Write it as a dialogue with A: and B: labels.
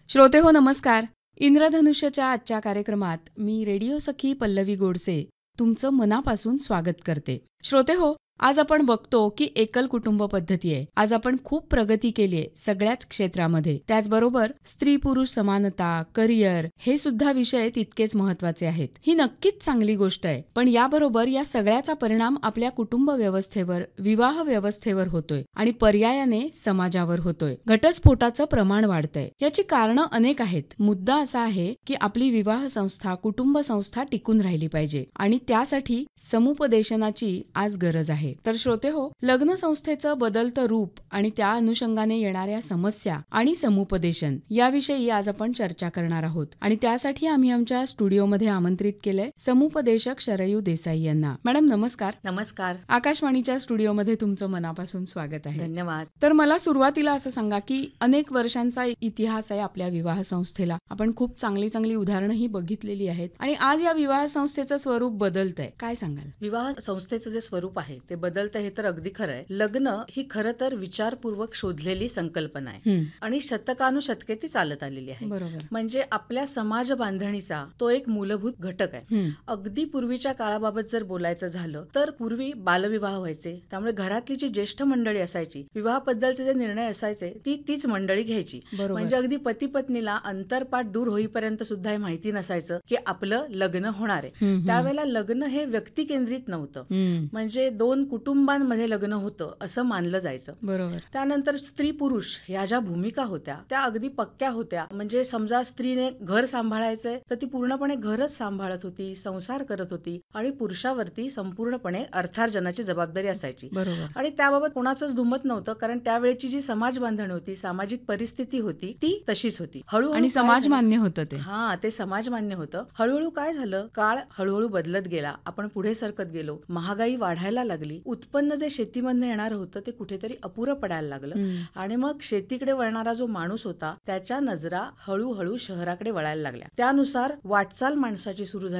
A: श्रोते हो नमस्कार. इंद्रधनुष्यच्या आजच्या कार्यक्रमात मी रेडिओ सखी पल्लवी गोडसे तुमचं मनापासून स्वागत करते. श्रोते हो, आज आपण बघतो की एकल कुटुंब पद्धती आहे. आज आपण खूप प्रगती केली आहे सगळ्याच क्षेत्रामध्ये. त्याचबरोबर स्त्री पुरुष समानता, करिअर हे सुद्धा विषय तितकेच महत्वाचे आहेत. ही नक्कीच चांगली गोष्ट आहे. पण याबरोबर या सगळ्याचा परिणाम आपल्या कुटुंब व्यवस्थेवर, विवाह व्यवस्थेवर होतोय आणि पर्यायाने समाजावर होतोय. घटस्फोटाचं प्रमाण वाढतंय. याची कारणं अनेक आहेत. मुद्दा असा आहे की आपली विवाह संस्था, कुटुंब संस्था टिकून राहिली पाहिजे आणि त्यासाठी समुपदेशनाची आज गरज आहे. तर श्रोते हो, लग्न संस्थेचं बदलतं रूप आणि त्या अनुषंगाने येणाऱ्या समस्या आणि समुपदेशन याविषयी आज आपण चर्चा करणार आहोत. आणि त्यासाठी आम्ही आमच्या स्टुडिओमध्ये आमंत्रित केलंय समुपदेशक शरयू देसाई यांना. मॅडम नमस्कार.
B: नमस्कार.
A: आकाशवाणीच्या स्टुडिओमध्ये तुमचं मनापासून स्वागत आहे.
B: धन्यवाद.
A: तर मला सुरुवातीला असं सांगा की अनेक वर्षांचा इतिहास आहे आपल्या विवाह संस्थेला. आपण खूप चांगली चांगली उदाहरणंही बघितलेली आहेत आणि आज या विवाह संस्थेचं स्वरूप बदलतंय. काय सांगाल?
B: विवाह संस्थेचं जे स्वरूप आहे ते बदलतं हे तर अगदी खरं आहे. लग्न ही खरं तर विचारपूर्वक शोधलेली संकल्पना आहे आणि शतकानुशतके ती चालत आलेली आहे.
A: बरोबर.
B: म्हणजे आपल्या समाज बांधणीचा तो एक मूलभूत घटक आहे. अगदी पूर्वीच्या काळाबाबत जर बोलायचं झालं तर पूर्वी बालविवाह व्हायचे. त्यामुळे घरातली जी ज्येष्ठ मंडळी असायची, विवाहाबद्दलचे जे निर्णय असायचे तीच मंडळी घ्यायची. म्हणजे अगदी पती पत्नीला अंतरपाठ दूर होईपर्यंत सुद्धा हे माहिती नसायचं की आपलं लग्न होणार आहे. त्यावेळेला लग्न हे व्यक्ती केंद्रित नव्हतं. म्हणजे दोन कुटुंबांमध्ये लग्न होतं असं मानलं जायचं.
A: बरोबर.
B: त्यानंतर स्त्री पुरुष ह्या ज्या भूमिका होत्या त्या अगदी पक्क्या होत्या. म्हणजे समजा स्त्रीने घर सांभाळायचंय तर ती पूर्णपणे घरच सांभाळत होती, संसार करत होती आणि पुरुषावरती संपूर्णपणे अर्थार्जनाची जबाबदारी असायची.
A: बरोबर.
B: आणि त्याबाबत कोणाचंच दुमत नव्हतं, कारण त्यावेळेची जी समाज बांधणी होती, सामाजिक परिस्थिती होती ती तशीच होती. हळूहळू
A: आणि समाज मान्य होतं ते.
B: ते समाज मान्य होतं. हळूहळू काय झालं, काळ हळूहळू बदलत गेला. आपण पुढे सरकत गेलो. महागाई वाढायला लागली. उत्पन्न जे शेतीमधनं येणार होतं ते कुठेतरी अपुरं पडायला लागलं आणि मग शेतीकडे वळणारा जो माणूस होता त्याच्या नजरा हळूहळू शहराकडे वळायला लागल्या. त्यानुसार वाटचाल माणसाची सुरू झाली.